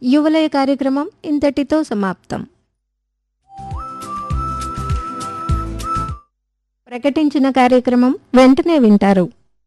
యువలయ కార్యక్రమం ఇంతటితో సమాప్తం. ప్రకటించిన కార్యక్రమం వెంటనే వింటారు.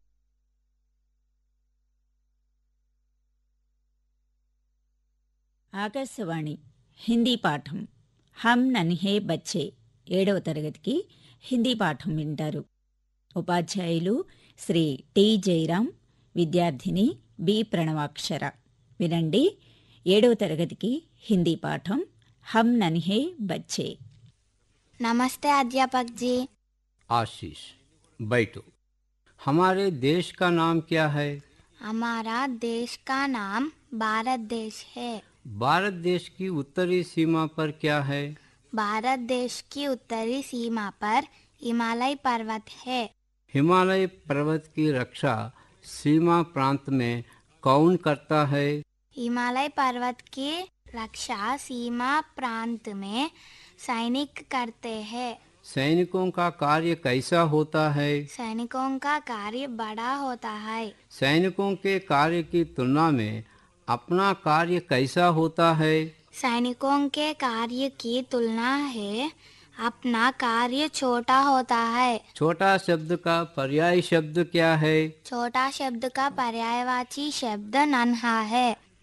ఆకాశవాణి హిందీ పాఠం హమ్ నన్హే బచ్చే 7వ తరగతికి హిందీ పాఠం వింటారు. ఉపాధ్యాయులు శ్రీ టి జయరాం, విద్యార్థిని బి ప్రణవాక్షర. వినండి 7వ తరగతికి హిందీ పాఠం హమ్ నన్హే బచ్చే. नमस्ते अध्यापक जी। आशीष, बैठो। हमारे देश का नाम क्या है? हमारा देश का नाम भारत देश है। भारत देश की उत्तरी सीमा पर क्या है? भारत देश की उत्तरी सीमा पर हिमालय पर्वत है। हिमालय पर्वत की रक्षा सीमा प्रांत में कौन करता है? हिमालय पर्वत की रक्षा सीमा प्रांत में सैनिक करते हैं। सैनिकों का कार्य कैसा होता है? सैनिकों का कार्य बड़ा होता है। सैनिकों के कार्य की तुलना में अपना कार्य कैसा होता है? सैनिकों के कार्य की तुलना है अपना कार्य छोटा होता है। छोटा शब्द का पर्याय शब्द क्या है? छोटा शब्द का पर्यायवाची शब्द नन्हा है।